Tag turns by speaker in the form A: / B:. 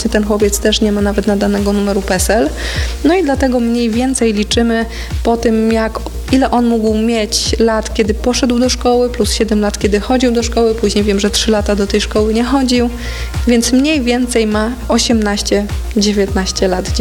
A: 18, ten chłopiec też nie ma nawet nadanego numeru PESEL. No i dlatego mniej więcej liczymy po tym, ile on mógł mieć lat, kiedy poszedł do szkoły, plus 7 lat, kiedy chodził do szkoły. Później wiem, że 3 lata do tej szkoły nie chodził, więc mniej więcej ma 18-19 lat.